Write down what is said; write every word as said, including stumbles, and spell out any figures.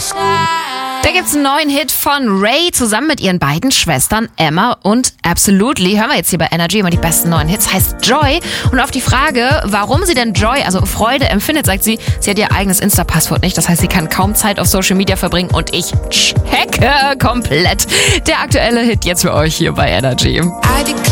Da gibt's einen neuen Hit von Ray zusammen mit ihren beiden Schwestern Emma und Absolutely. Hören wir jetzt hier bei Energy immer die besten neuen Hits. Heißt Joy. Und auf die Frage, warum sie denn Joy, also Freude, empfindet, sagt sie, sie hat ihr eigenes Insta-Passwort nicht. Das heißt, sie kann kaum Zeit auf Social Media verbringen und ich checke komplett. Der aktuelle Hit jetzt für euch hier bei Energy.